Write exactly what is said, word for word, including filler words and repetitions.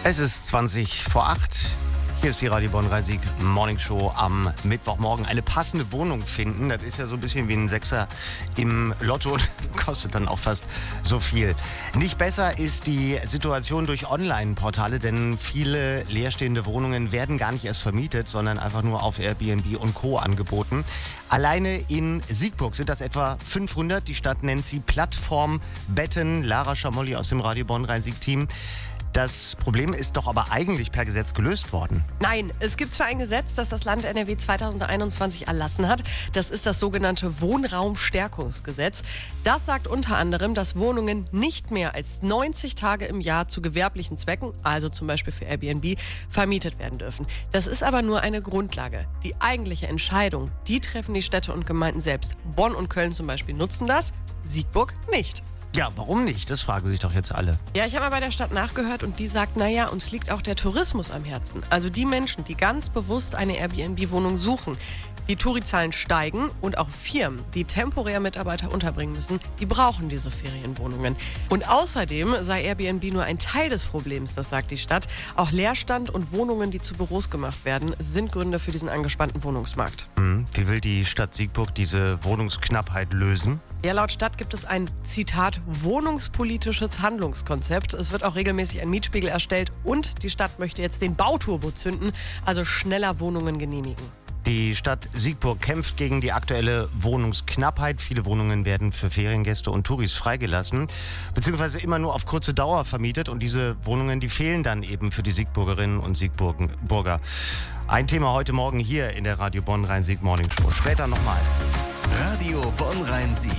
Es ist zwanzig vor acht. Hier ist die Radio Bonn-Rhein-Sieg Morning Show am Mittwochmorgen. Eine passende Wohnung finden, das ist ja so ein bisschen wie ein Sechser im Lotto, kostet dann auch fast so viel. Nicht besser ist die Situation durch Online-Portale, denn viele leerstehende Wohnungen werden gar nicht erst vermietet, sondern einfach nur auf Airbnb und Co. angeboten. Alleine in Siegburg sind das etwa fünfhundert. Die Stadt nennt sie Plattform Betten. Lara Schamolli aus dem Radio Bonn-Rhein-Sieg-Team. Das Problem ist doch aber eigentlich per Gesetz gelöst worden. Nein, es gibt zwar ein Gesetz, das das Land N R W zweitausendeinundzwanzig erlassen hat. Das ist das sogenannte Wohnraumstärkungsgesetz. Das sagt unter anderem, dass Wohnungen nicht mehr als neunzig Tage im Jahr zu gewerblichen Zwecken, also zum Beispiel für Airbnb, vermietet werden dürfen. Das ist aber nur eine Grundlage. Die eigentliche Entscheidung, die treffen die Städte und Gemeinden selbst. Bonn und Köln zum Beispiel nutzen das, Siegburg nicht. Ja, warum nicht? Das fragen sich doch jetzt alle. Ja, ich habe mal bei der Stadt nachgehört und die sagt, naja, uns liegt auch der Tourismus am Herzen. Also die Menschen, die ganz bewusst eine Airbnb-Wohnung suchen. Die Touri-Zahlen steigen und auch Firmen, die temporär Mitarbeiter unterbringen müssen, die brauchen diese Ferienwohnungen. Und außerdem sei Airbnb nur ein Teil des Problems, das sagt die Stadt. Auch Leerstand und Wohnungen, die zu Büros gemacht werden, sind Gründe für diesen angespannten Wohnungsmarkt. Hm, wie will die Stadt Siegburg diese Wohnungsknappheit lösen? Ja, laut Stadt gibt es ein, Zitat, wohnungspolitisches Handlungskonzept. Es wird auch regelmäßig ein Mietspiegel erstellt und die Stadt möchte jetzt den Bauturbo zünden, also schneller Wohnungen genehmigen. Die Stadt Siegburg kämpft gegen die aktuelle Wohnungsknappheit. Viele Wohnungen werden für Feriengäste und Touris freigelassen, beziehungsweise immer nur auf kurze Dauer vermietet. Und diese Wohnungen, die fehlen dann eben für die Siegburgerinnen und Siegburger. Ein Thema heute Morgen hier in der Radio Bonn-Rhein-Sieg Morning Show. Später nochmal. Radio Bonn-Rhein-Sieg.